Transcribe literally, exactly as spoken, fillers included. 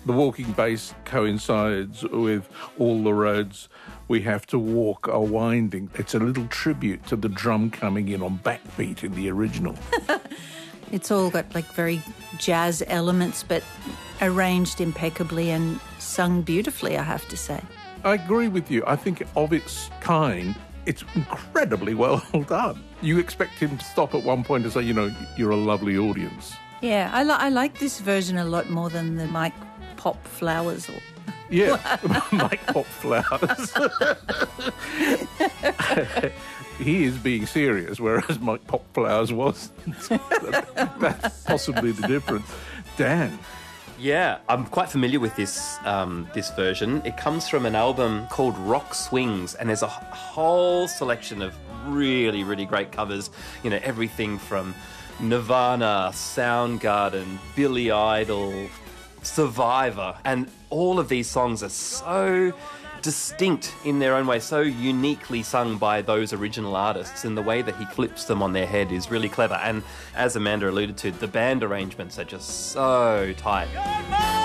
The walking bass coincides with All the Roads We Have to Walk Are Winding. It's a little tribute to the drum coming in on backbeat in the original. It's all got like very jazz elements, but arranged impeccably and sung beautifully, I have to say. I agree with you. I think of its kind, it's incredibly well done. You expect him to stop at one point and say, you know, you're a lovely audience. Yeah, I, li- I like this version a lot more than the Mike Pop Flowers. Or... Yeah, Mike Pop Flowers. He is being serious, whereas Mike Pop Flowers wasn't. That's possibly the difference. Dan. Yeah, I'm quite familiar with this um, this version. It comes from an album called Rock Swings, and there's a whole selection of really, really great covers. You know, everything from Nirvana, Soundgarden, Billy Idol, Survivor, and all of these songs are so distinct in their own way, so uniquely sung by those original artists, and the way that he clips them on their head is really clever. And as Amanda alluded to, the band arrangements are just so tight.